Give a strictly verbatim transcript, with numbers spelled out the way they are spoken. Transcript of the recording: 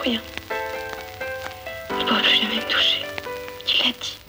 rien. Il ne pourra plus jamais me toucher. Tu l'as dit.